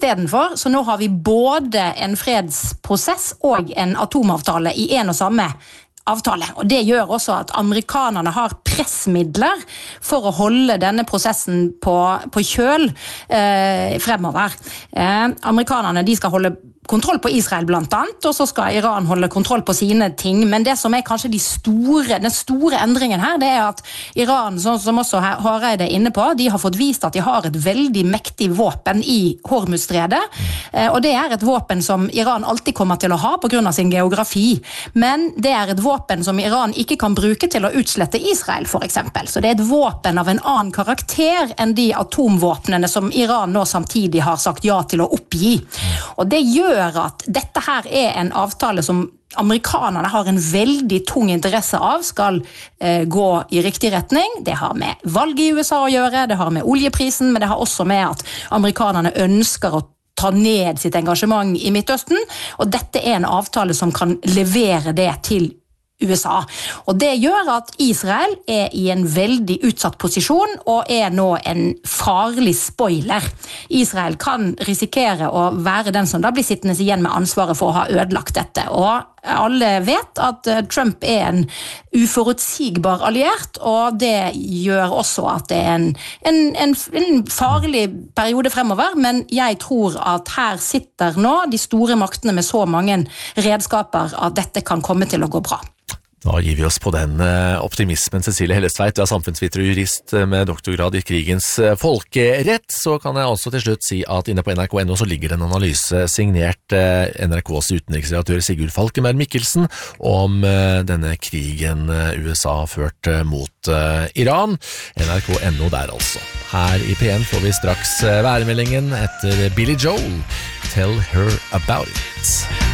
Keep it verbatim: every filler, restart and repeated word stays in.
stedenfor, så nå har vi både en fredsprosess og en atomavtale i en og samme avtale, og det gjør også at amerikanerne har pressmidler for å holde denne prosessen på, på kjøl eh, fremover. Eh, amerikanerne de skal holde kontroll på Israel blant annet, og så skal Iran holde kontroll på sine ting, men det som er kanskje de store, den store endringen her, det er at Iran, sånn som også Hareide er inne på, de har fått vist at de har et veldig mektig våpen i Hormuzstredet, eh, og det er et våpen som Iran alltid kommer til å ha på grunn av sin geografi, men det er et våpen som Iran ikke kan bruke til å utslette Israel, for eksempel. Så det er et våpen av en annen karakter enn de atomvåpnene som Iran nå samtidig har sagt ja til å oppgi. Og det gjør at dette her er en avtale som amerikanerne har en veldig tung interesse av skal eh, gå i riktig retning. Det har med valget i U S A å gjøre, det har med oljeprisen, men det har også med at amerikanerne ønsker å ta ned sitt engasjement i Midtøsten, og dette er en avtale som kan levere det til U S A. Og det gjør at Israel er i en veldig utsatt posisjon og er nå en farlig spoiler. Israel kan risikere å være den som da blir sittende igjen med ansvaret for å ha ødelagt dette. Og alle vet at Trump er en uforutsigbar alliert, og det gjør også at det er en, en, en, en farlig periode fremover, men jeg tror at her sitter nå de store maktene med så mange redskaper at dette kan komme til å gå bra. Da gir vi oss på den optimismen. Cecilie Hellestveit, du er samfunnsviter og jurist med doktorgrad i krigens folkerett. Så kan jeg også til slutt si at inne på N R K punktum N O så ligger det en analyse signert N R K's utenriksredaktør Sigurd Falkenberg Mikkelsen om denne krigen U S A har ført mot Iran. N R K punktum N O der altså. Her i P N får vi straks værmeldingen etter Billy Joel, Tell Her About It.